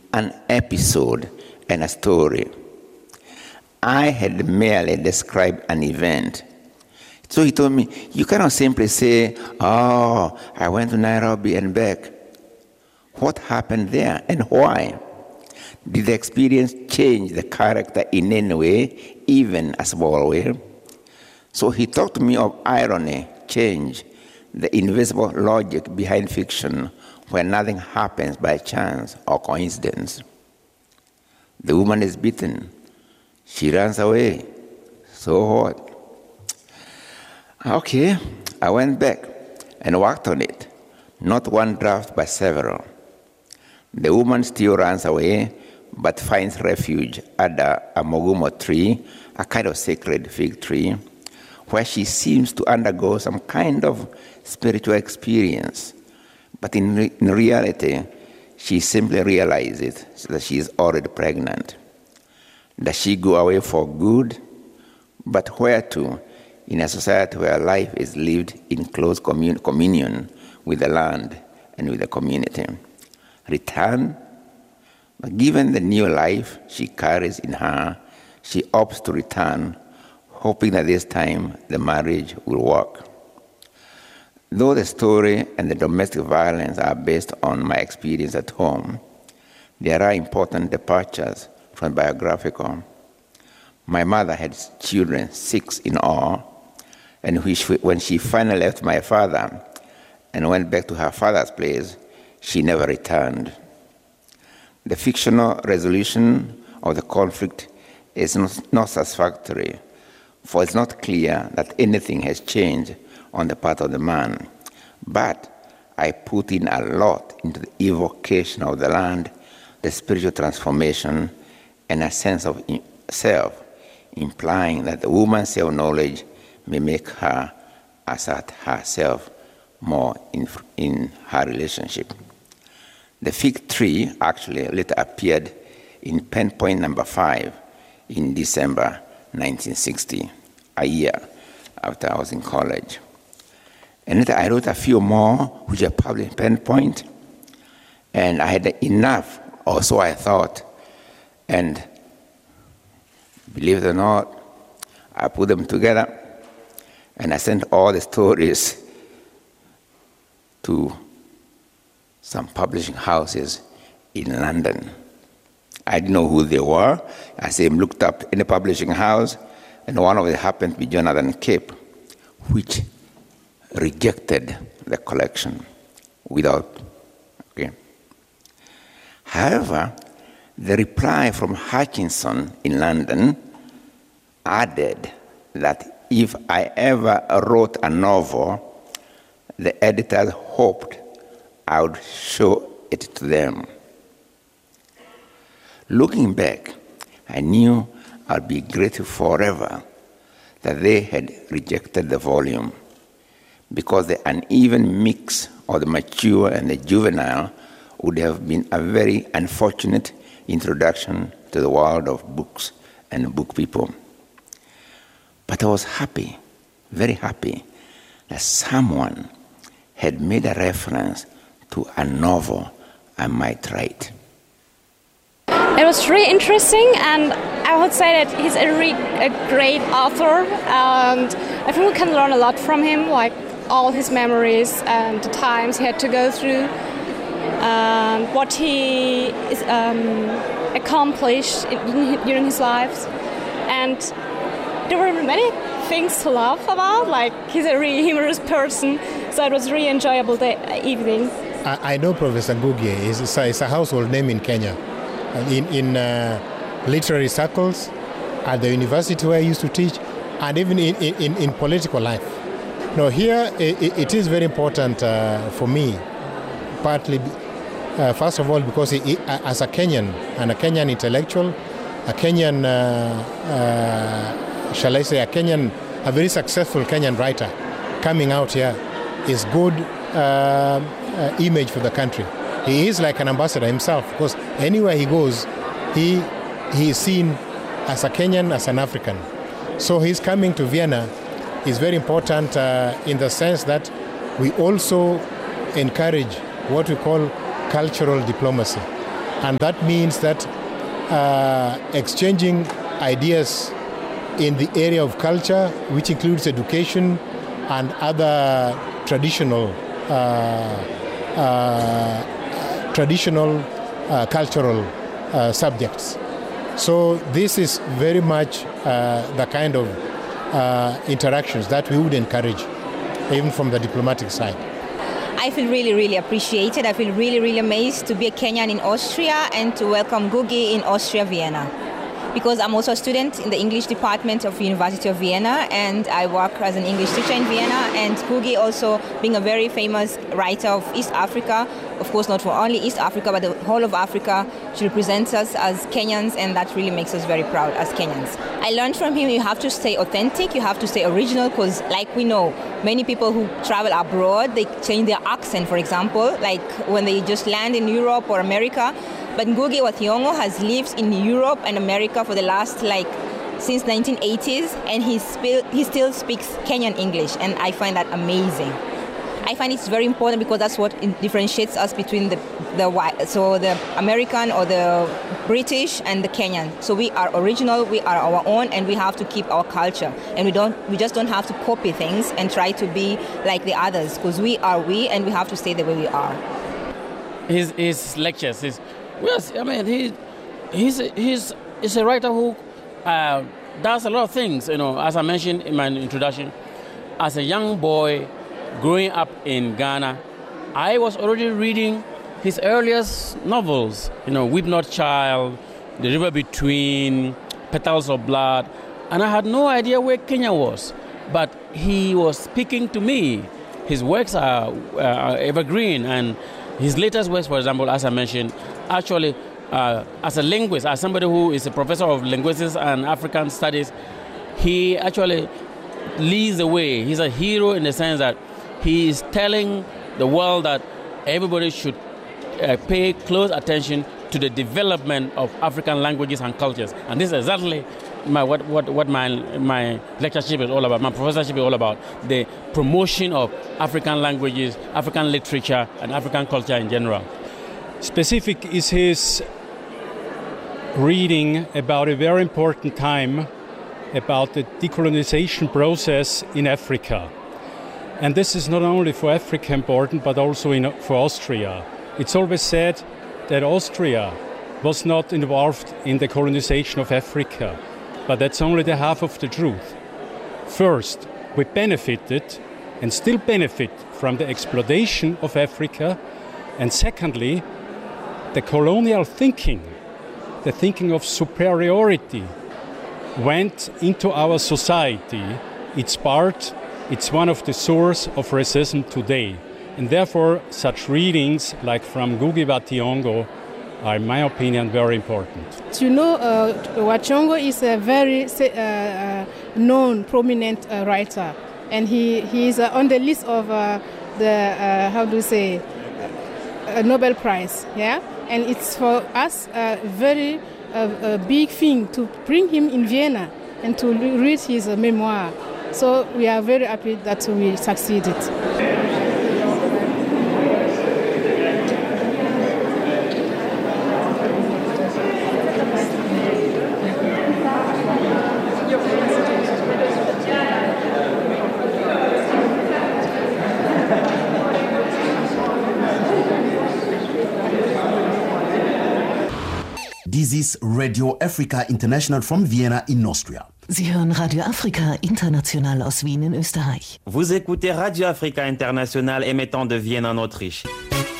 an episode and a story. I had merely described an event. So he told me, you cannot simply say, oh, I went to Nairobi and back. What happened there and why? Did the experience change the character in any way, even a small way? So he talked to me of irony, change, the invisible logic behind fiction where nothing happens by chance or coincidence. The woman is beaten. She runs away. So what? Okay, I went back and worked on it. Not one draft, but several. The woman still runs away, but finds refuge under a mogumo tree, a kind of sacred fig tree, where she seems to undergo some kind of spiritual experience. But in reality, she simply realizes that she is already pregnant. Does she go away for good? But where to? In a society where life is lived in close communion with the land and with the community. Return? But given the new life she carries in her, she opts to return, hoping that this time the marriage will work. Though the story and the domestic violence are based on my experience at home, there are important departures from biographical. My mother had children, 6 in all, and when she finally left my father and went back to her father's place, she never returned. The fictional resolution of the conflict is not satisfactory, for it's not clear that anything has changed on the part of the man. But I put in a lot into the evocation of the land, the spiritual transformation, and a sense of self, implying that the woman's self-knowledge may make her assert herself more in her relationship. The fig tree actually later appeared in pen point number 5 in December 1960, a year after I was in college. And later I wrote a few more, which are published in pen point, and I had enough, or so I thought, and believe it or not, I put them together, and I sent all the stories to some publishing houses in London. I didn't know who they were. I looked up in a publishing house, and one of them happened to be Jonathan Cape, which rejected the collection without. Okay. However, the reply from Hutchinson in London added that if I ever wrote a novel, the editors hoped I would show it to them. Looking back, I knew I'd be grateful forever that they had rejected the volume, because the uneven mix of the mature and the juvenile would have been a very unfortunate introduction to the world of books and book people. But I was happy, very happy, that someone had made a reference to a novel I might write. It was really interesting, and I would say that he's a great author, and I think we can learn a lot from him, like all his memories and the times he had to go through, and what he accomplished during his life. And there were many things to laugh about, like he's a really humorous person, so it was really enjoyable evening. I know Professor Ngugi. It's a household name in Kenya. In literary circles, at the university where I used to teach, and even in political life. Now here, it is very important for me, partly, first of all, because as a Kenyan, and a Kenyan intellectual, a Kenyan, a very successful Kenyan writer coming out here is good image for the country. He is like an ambassador himself, because anywhere he goes, he is seen as a Kenyan, as an African. So his coming to Vienna is very important in the sense that we also encourage what we call cultural diplomacy. And that means that exchanging ideas in the area of culture, which includes education and other traditional cultural subjects. So this is very much the kind of interactions that we would encourage, even from the diplomatic side. I feel really, really appreciated. I feel really, really amazed to be a Kenyan in Austria and to welcome Ngugi in Austria, Vienna. Because I'm also a student in the English department of University of Vienna, and I work as an English teacher in Vienna. And Ngugi also being a very famous writer of East Africa, of course not for only East Africa, but the whole of Africa, she represents us as Kenyans, and that really makes us very proud as Kenyans. I learned from him you have to stay authentic, you have to stay original, because like we know, many people who travel abroad, they change their accent, for example, like when they just land in Europe or America. But Ngugi wa Thiong'o has lived in Europe and America for the last, since 1980s, and he still speaks Kenyan English, and I find that amazing. I find it's very important because that's what differentiates us between the American or the British and the Kenyan. So we are original, we are our own, and we have to keep our culture. And we just don't have to copy things and try to be like the others, because we are we, and we have to stay the way we are. His lectures, he's a writer who does a lot of things. As I mentioned in my introduction, as a young boy growing up in Ghana, I was already reading his earliest novels. Weep Not Child, The River Between, Petals of Blood, and I had no idea where Kenya was. But he was speaking to me. His works are evergreen, and his latest works, for example, as I mentioned, actually, as a linguist, as somebody who is a professor of linguistics and African studies, he actually leads the way. He's a hero in the sense that he is telling the world that everybody should pay close attention to the development of African languages and cultures. And this is exactly what my lectureship is all about, my professorship is all about, the promotion of African languages, African literature, and African culture in general. Specific is his reading about a very important time about the decolonization process in Africa. And this is not only for Africa important, but also for Austria. It's always said that Austria was not involved in the colonization of Africa, but that's only the half of the truth. First, we benefited and still benefit from the exploitation of Africa, and secondly, the colonial thinking, the thinking of superiority, went into our society. It's one of the sources of racism today. And therefore, such readings like from Ngugi wa Thiong'o are, in my opinion, very important. Wa Thiong'o is a very known, prominent writer. And he is on the list of a Nobel Prize. Yeah? And it's for us a very big thing to bring him in Vienna and to read his memoir. So we are very happy that we succeeded. This is Radio Africa International from Vienna in Austria. Sie hören Radio Afrika International aus Wien in Österreich. Vous écoutez Radio Africa International émettant de Vienne en Autriche.